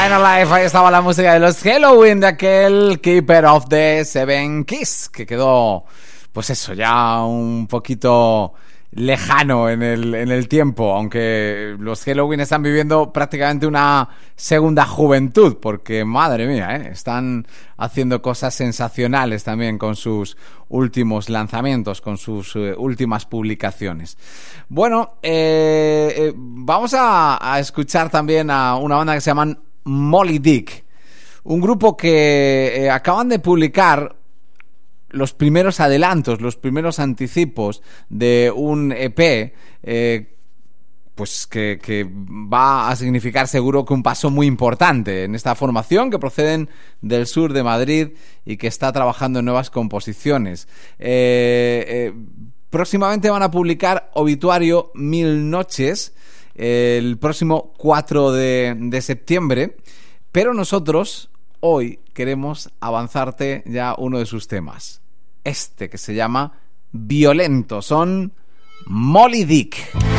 Kind of Life, ahí estaba la música de los Halloween, de aquel Keeper of the Seven Keys, que quedó, pues eso, ya un poquito lejano en el tiempo, aunque los Halloween están viviendo prácticamente una segunda juventud, porque madre mía, están haciendo cosas sensacionales también con sus últimos lanzamientos, con sus últimas publicaciones. Bueno, vamos a escuchar también a una banda que se llaman Moby Dick, un grupo que acaban de publicar los primeros adelantos, los primeros anticipos de un EP, pues que va a significar seguro que un paso muy importante en esta formación, que proceden del sur de Madrid y que está trabajando en nuevas composiciones. Próximamente van a publicar Obituario 1000 noches, el próximo 4 de septiembre, pero nosotros hoy queremos avanzarte ya uno de sus temas. Este que se llama Violento. Son Moby Dick.